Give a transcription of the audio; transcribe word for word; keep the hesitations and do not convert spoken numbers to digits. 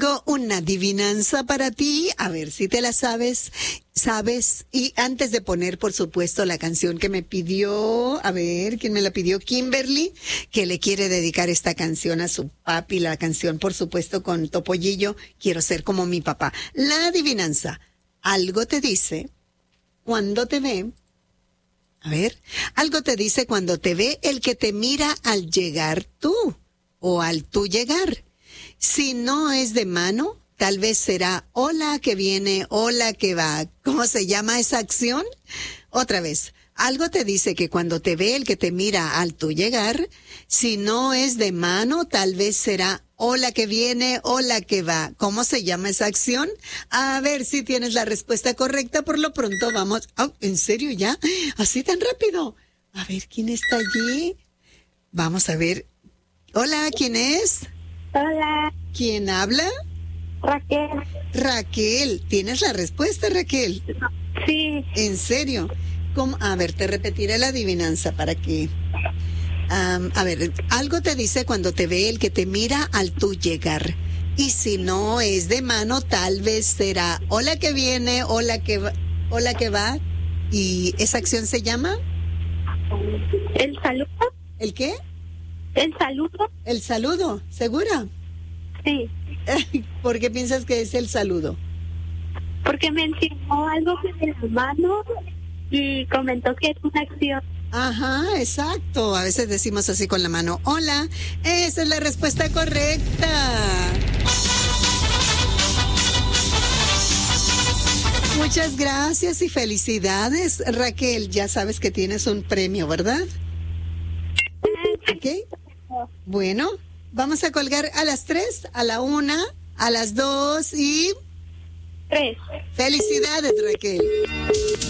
tengo una adivinanza para ti, a ver si te la sabes, sabes. Y antes de poner, por supuesto, la canción que me pidió, a ver, ¿quién me la pidió? Kimberly, que le quiere dedicar esta canción a su papi, la canción, por supuesto, con Topollillo, Quiero ser como mi papá. La adivinanza, algo te dice cuando te ve. A ver, algo te dice cuando te ve el que te mira al llegar tú o al tú llegar. Si no es de mano, tal vez será hola que viene, hola que va. ¿Cómo se llama esa acción? Otra vez, algo te dice que cuando te ve el que te mira al tú llegar, si no es de mano, tal vez será hola que viene, hola que va. ¿Cómo se llama esa acción? A ver si tienes la respuesta correcta. Por lo pronto vamos. Oh, ¿en serio ya? ¿Así tan rápido? A ver, ¿quién está allí? Vamos a ver. Hola, ¿quién es? Hola, ¿Quién habla? Raquel. Raquel. ¿Tienes la respuesta, Raquel? Sí, ¿En serio? ¿Cómo? A ver, te repetiré la adivinanza para que... Um, a ver, algo te dice cuando te ve el que te mira al tú llegar. Y si no es de mano, tal vez será hola que viene, hola que va, hola que va. ¿Y esa acción se llama? el saludo. ¿El qué? El saludo. El saludo, ¿segura? Sí, ¿Por qué piensas que es el saludo? porque mencionó algo con la mano y comentó que es una acción. Ajá, exacto. A veces decimos así con la mano. Hola, esa es la respuesta correcta. Muchas gracias y felicidades, Raquel. Ya sabes que tienes un premio, ¿verdad? ¿Ok? Bueno, vamos a colgar a las tres, a la una, a las dos y... Tres. ¡Felicidades, Raquel!